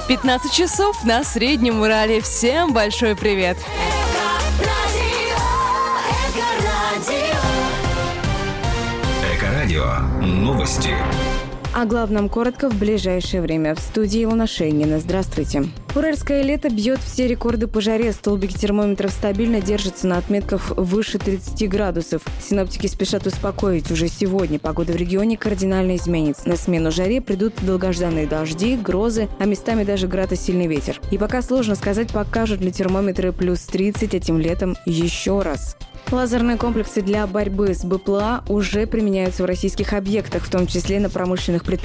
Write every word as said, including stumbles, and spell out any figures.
пятнадцать часов на Среднем Урале. Всем большой привет! Эко-радио. Новости. О главном коротко в ближайшее время. В студии Илона Шейнина. Здравствуйте. Уральское лето бьет все рекорды по жаре. Столбики термометров стабильно держатся на отметках выше тридцати градусов. Синоптики спешат успокоить. Уже сегодня погода в регионе кардинально изменится. На смену жаре придут долгожданные дожди, грозы, а местами даже град и сильный ветер. И пока сложно сказать, покажут ли термометры плюс тридцать этим летом еще раз. Лазерные комплексы для борьбы с БПЛА уже применяются в российских объектах, в том числе на промышленных предприятиях.